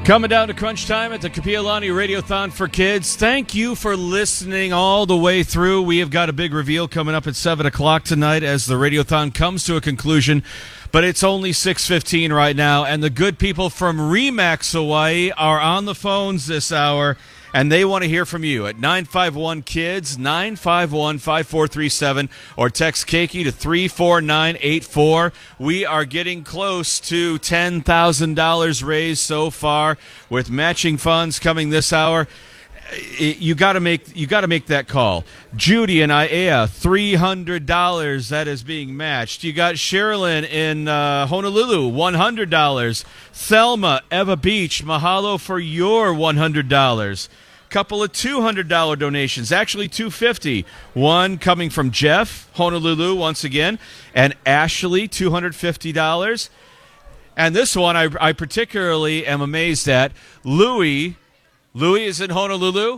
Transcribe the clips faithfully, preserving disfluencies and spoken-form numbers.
Coming down to crunch time at the Kapiolani Radiothon for Kids. Thank you for listening all the way through. We have got a big reveal coming up at seven o'clock tonight as the Radiothon comes to a conclusion. But it's only six fifteen right now, and the good people from Remax Hawaii are on the phones this hour, and they want to hear from you at nine five one KIDS, nine five one, five four three seven, or text Keiki to three four nine eight four. We are getting close to ten thousand dollars raised so far with matching funds coming this hour. You got to make you got to make that call. Judy and Iea, three hundred dollars that is being matched. You got Sherilyn in uh, Honolulu, one hundred dollars. Thelma, Eva Beach, mahalo for your one hundred dollars. Couple of two hundred dollars donations, actually two hundred fifty dollars. One coming from Jeff, Honolulu once again, and Ashley, two hundred fifty dollars. And this one I, I particularly am amazed at. Louie. Louis is in Honolulu.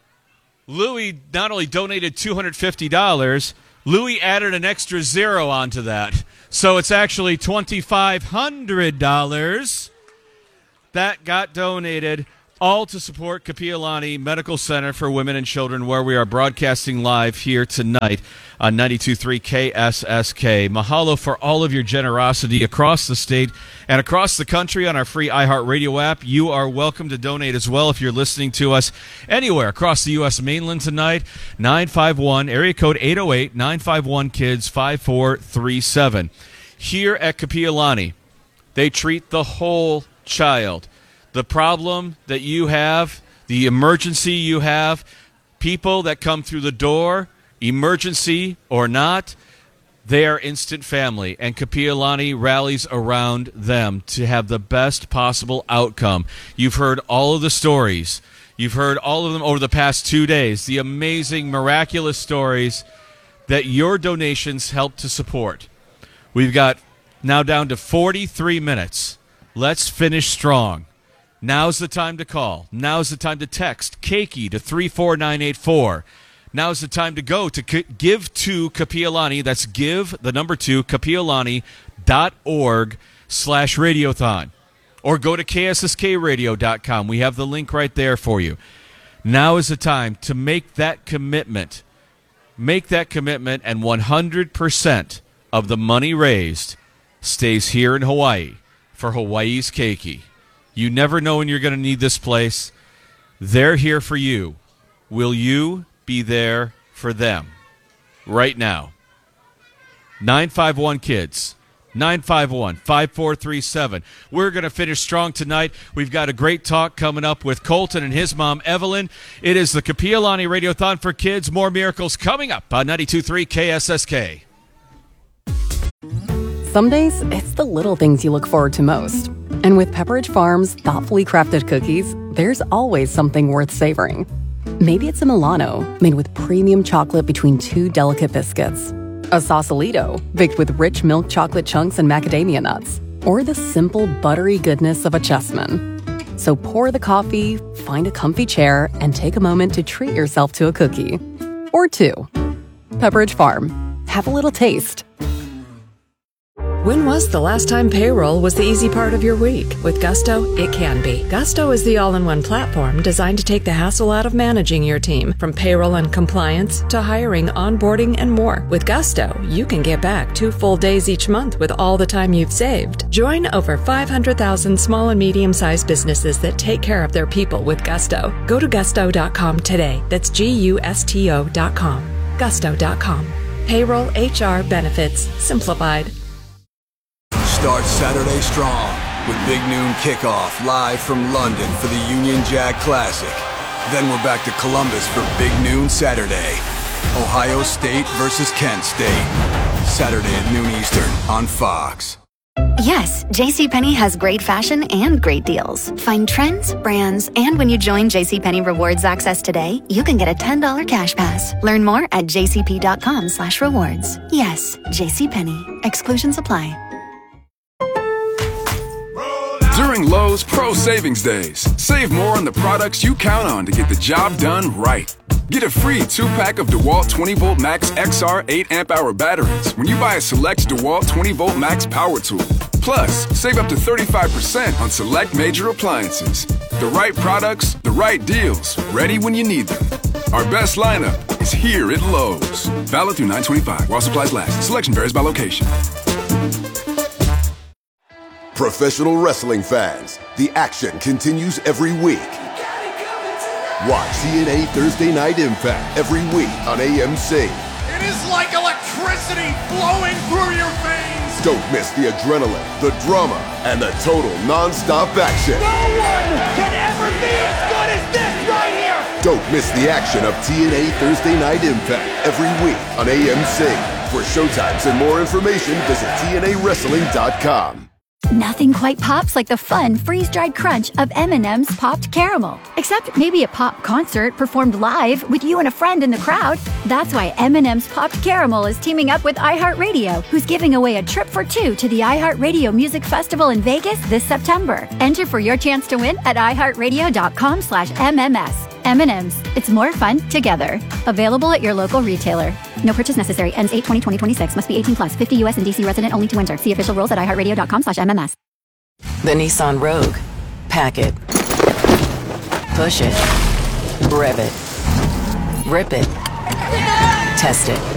Louis not only donated two hundred fifty dollars, Louis added an extra zero onto that. So it's actually twenty-five hundred dollars that got donated, all to support Kapiolani Medical Center for Women and Children, where we are broadcasting live here tonight on ninety-two point three K S S K. Mahalo for all of your generosity across the state and across the country on our free iHeartRadio app. You are welcome to donate as well if you're listening to us anywhere across the U S mainland tonight. nine five one, area code eight oh eight, nine five one KIDS, five four three seven. Here at Kapiolani, they treat the whole child. The problem that you have, the emergency you have, people that come through the door, emergency or not, they are instant family, and Kapiolani rallies around them to have the best possible outcome. You've heard all of the stories. You've heard all of them over the past two days, the amazing, miraculous stories that your donations help to support. We've got now down to forty-three minutes. Let's finish strong. Now's the time to call. Now's the time to text Keiki to three four nine eight four. Now's the time to go to K- Give to Kapiolani. That's give, the number two, kapiolani dot org slash radiothon. Or go to K S S K radio dot com. We have the link right there for you. Now is the time to make that commitment. Make that commitment, and one hundred percent of the money raised stays here in Hawaii for Hawaii's Keiki. You never know when you're going to need this place. They're here for you. Will you be there for them right now? nine five one KIDS, nine five one, five four three seven. We're going to finish strong tonight. We've got a great talk coming up with Colton and his mom, Evelyn. It is the Kapiolani Radiothon for Kids. More miracles coming up on ninety-two point three K S S K. Some days, it's the little things you look forward to most. And with Pepperidge Farm's thoughtfully crafted cookies, there's always something worth savoring. Maybe it's a Milano, made with premium chocolate between two delicate biscuits. A Sausalito, baked with rich milk chocolate chunks and macadamia nuts. Or the simple, buttery goodness of a Chessman. So pour the coffee, find a comfy chair, and take a moment to treat yourself to a cookie. Or two. Pepperidge Farm. Have a little taste. When was the last time payroll was the easy part of your week? With Gusto, it can be. Gusto is the all-in-one platform designed to take the hassle out of managing your team, from payroll and compliance to hiring, onboarding, and more. With Gusto, you can get back two full days each month with all the time you've saved. Join over five hundred thousand small and medium-sized businesses that take care of their people with Gusto. Go to gusto dot com today. That's G U S T O dot com. gusto dot com. Payroll, H R, benefits, simplified. Start Saturday strong with Big Noon Kickoff live from London for the Union Jack Classic. Then we're back to Columbus for Big Noon Saturday. Ohio State versus Kent State. Saturday at noon Eastern on Fox. Yes, JCPenney has great fashion and great deals. Find trends, brands, and when you join JCPenney Rewards Access today, you can get a ten dollars cash pass. Learn more at j c p dot com slash rewards. Yes, JCPenney. Exclusions apply. During Lowe's Pro Savings Days, save more on the products you count on to get the job done right. Get a free two-pack of DeWalt twenty volt Max X R eight amp hour batteries when you buy a select DeWalt twenty volt Max power tool. Plus, save up to thirty-five percent on select major appliances. The right products, the right deals, ready when you need them. Our best lineup is here at Lowe's. Valid through nine twenty-five while supplies last. Selection varies by location. Professional wrestling fans, the action continues every week. Watch T N A Thursday Night Impact every week on A M C. It is like electricity flowing through your veins. Don't miss the adrenaline, the drama, and the total non-stop action. No one can ever be as good as this right here. Don't miss the action of T N A Thursday Night Impact every week on A M C. For showtimes and more information, visit T N A wrestling dot com. Nothing quite pops like the fun, freeze-dried crunch of M and M's Popped Caramel. Except maybe a pop concert performed live with you and a friend in the crowd. That's why M and M's Popped Caramel is teaming up with iHeartRadio, who's giving away a trip for two to the iHeartRadio Music Festival in Vegas this September. Enter for your chance to win at iHeartRadio.com slash MMS. M and M's. It's more fun together. Available at your local retailer. No purchase necessary. Ends eight twenty twenty twenty-six. Must be eighteen plus. fifty U S and D C resident only to enter. See official rules at iHeartRadio.com slash MMS. The Nissan Rogue. Pack it. Push it. Rev it. Rip it. Test it.